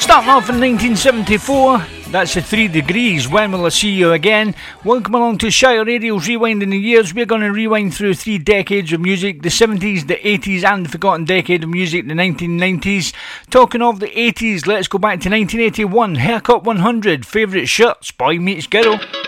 Starting off in 1974, that's the 3 Degrees, When Will I See You Again? Welcome along to Shire Radio's Rewind in the Years. We're going to rewind through 3 decades of music, the 70s, the 80s and the forgotten decade of music, the 1990s. Talking of the 80s, let's go back to 1981, Haircut 100, Favourite Shirts, Boy Meets Girl.